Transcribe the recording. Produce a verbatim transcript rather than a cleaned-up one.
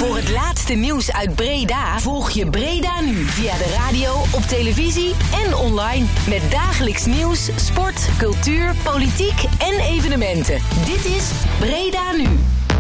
Voor het laatste nieuws uit Breda volg je Breda Nu via de radio, op televisie en online. Met dagelijks nieuws, sport, cultuur, politiek en evenementen. Dit is Breda Nu.